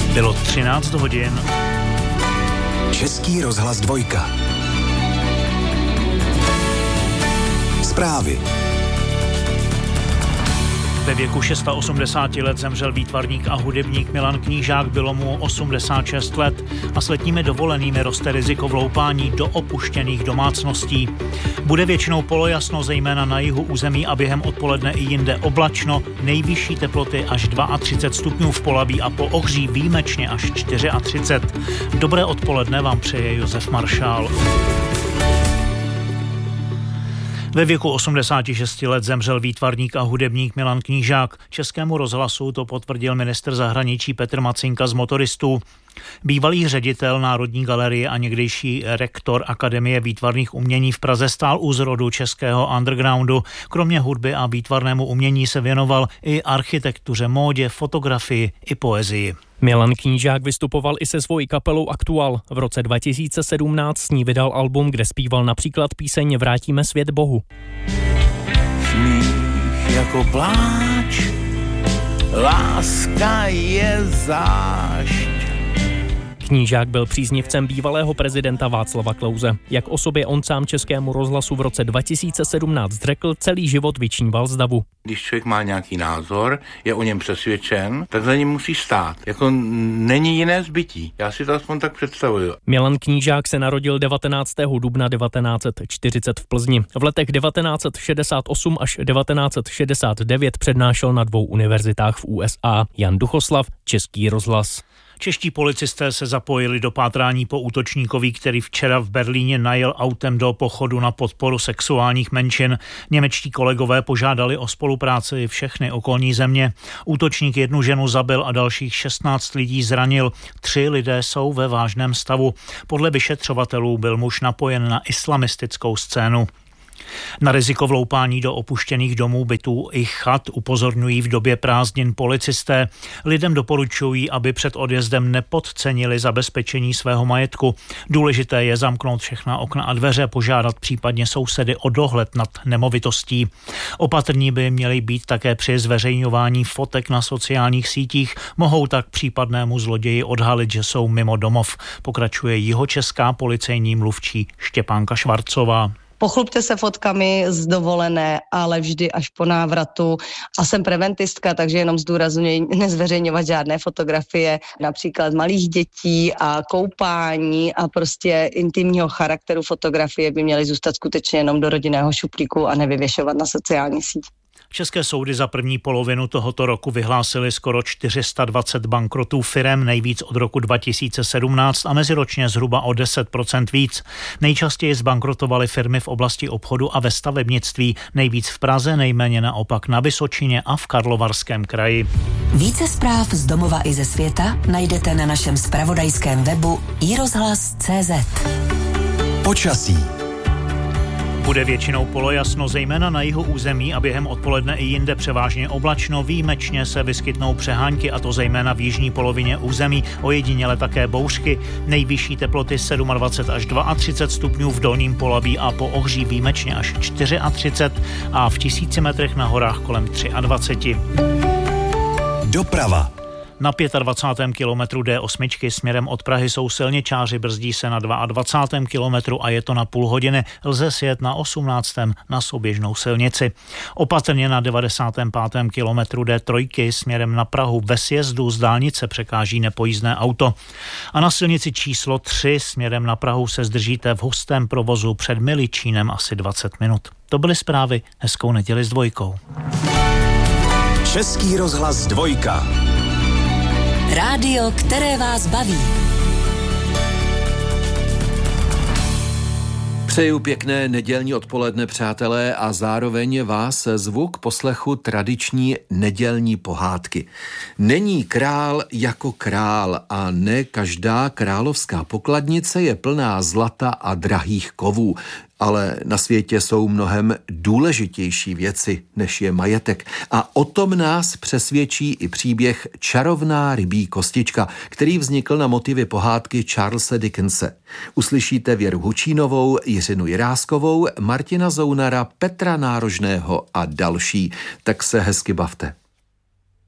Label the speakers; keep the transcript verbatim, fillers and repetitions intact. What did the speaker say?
Speaker 1: Bylo třináct hodin.
Speaker 2: Český rozhlas dvojka. Zprávy.
Speaker 1: Ve věku osmdesáti šesti let zemřel výtvarník a hudebník Milan Knížák, bylo mu osmdesát šest let a s letními dovolenými roste riziko vloupání do opuštěných domácností. Bude většinou polojasno, zejména na jihu území a během odpoledne i jinde oblačno, nejvyšší teploty až třicet dva stupňů v Polabí a po Ohří výjimečně až třicet čtyři. Dobré odpoledne vám přeje Josef Maršál. Ve věku osmdesáti šesti let zemřel výtvarník a hudebník Milan Knížák. Českému rozhlasu to potvrdil ministr zahraničí Petr Macinka z Motoristů. Bývalý ředitel Národní galerie a někdejší rektor Akademie výtvarných umění v Praze stál u zrodu českého undergroundu. Kromě hudby a výtvarnému umění se věnoval i architektuře, módě, fotografii i poezii.
Speaker 3: Milan Knížák vystupoval i se svojí kapelou Aktuál. V roce dva tisíce sedmnáct s ní vydal album, kde zpíval například píseň Vrátíme svět Bohu.
Speaker 4: Smích jako pláč, láska je zášť.
Speaker 3: Knížák byl příznivcem bývalého prezidenta Václava Klause. Jak o sobě on sám Českému rozhlasu v roce dva tisíce sedmnáct řekl, celý život vyčníval z davu.
Speaker 4: Když člověk má nějaký názor, je o něm přesvědčen, tak za ním musí stát. Jako není jiné zbytí. Já si to aspoň tak představuju.
Speaker 3: Milan Knížák se narodil devatenáctého dubna devatenáct set čtyřicet v Plzni. V letech devatenáct set šedesát osm až devatenáct set šedesát devět přednášel na dvou univerzitách v U S A. Jan Duchoslav, Český rozhlas.
Speaker 1: Čeští policisté se zapojili do pátrání po útočníkovi, který včera v Berlíně najel autem do pochodu na podporu sexuálních menšin. Němečtí kolegové požádali o spolupráci všechny okolní země. Útočník jednu ženu zabil a dalších šestnáct lidí zranil. Tři lidé jsou ve vážném stavu. Podle vyšetřovatelů byl muž napojen na islamistickou scénu. Na riziko vloupání do opuštěných domů, bytů i chat upozorňují v době prázdnin policisté. Lidem doporučují, aby před odjezdem nepodcenili zabezpečení svého majetku. Důležité je zamknout všechna okna a dveře, požádat případně sousedy o dohled nad nemovitostí. Opatrní by měli být také při zveřejňování fotek na sociálních sítích. Mohou tak případnému zloději odhalit, že jsou mimo domov. Pokračuje jihočeská policejní mluvčí Štěpánka Švarcová.
Speaker 5: Pochlubte se fotkami z dovolené, ale vždy až po návratu. A jsem preventistka, takže jenom zdůrazňuji nezveřejňovat žádné fotografie, například malých dětí a koupání a prostě intimního charakteru fotografie by měly zůstat skutečně jenom do rodinného šuplíku a nevyvěšovat na sociální síť.
Speaker 1: České soudy za první polovinu tohoto roku vyhlásily skoro čtyři sta dvacet bankrotů firem, nejvíc od roku dva tisíce sedmnáct a meziročně zhruba o deset procent víc. Nejčastěji zbankrotovaly firmy v oblasti obchodu a ve stavebnictví, nejvíc v Praze, nejméně naopak na Vysočině a v Karlovarském kraji.
Speaker 6: Více zpráv z domova i ze světa najdete na našem zpravodajském webu i rozhlas tečka cé zet.
Speaker 2: Počasí.
Speaker 1: Bude většinou polojasno, zejména na jihu území a během odpoledne i jinde převážně oblačno. Výjimečně se vyskytnou přehánky, a to zejména v jižní polovině území, ojediněle také bouřky. Nejvyšší teploty dvacet sedm až třicet dva stupňů v Dolním Polabí a po Ohří výjimečně až třicet čtyři a v tisíci metrech na horách kolem dvacet tři.
Speaker 2: Doprava.
Speaker 1: Na dvacátém pátém kilometru D osm směrem od Prahy jsou silničáři, brzdí se na dvacátém druhém kilometru a je to na půl hodiny. Lze sjet na osmnáctém na souběžnou silnici. Opatrně na devadesátém pátém kilometru D tři směrem na Prahu ve sjezdu z dálnice překáží nepojízdné auto. A na silnici číslo tři směrem na Prahu se zdržíte v hustém provozu před Miličínem asi dvacet minut. To byly zprávy. Hezkou neděli s dvojkou.
Speaker 2: Český rozhlas dvojka.
Speaker 6: Rádio, které vás baví.
Speaker 7: Přeju pěkné nedělní odpoledne, přátelé, a zároveň vás zvu k poslechu tradiční nedělní pohádky. Není král jako král a ne každá královská pokladnice je plná zlata a drahých kovů. Ale na světě jsou mnohem důležitější věci, než je majetek. A o tom nás přesvědčí i příběh Čarovná rybí kostička, který vznikl na motivy pohádky Charlese Dickense. Uslyšíte Věru Hučínovou, Jiřinu Jiráskovou, Martina Zounara, Petra Nárožného a další. Tak se hezky bavte.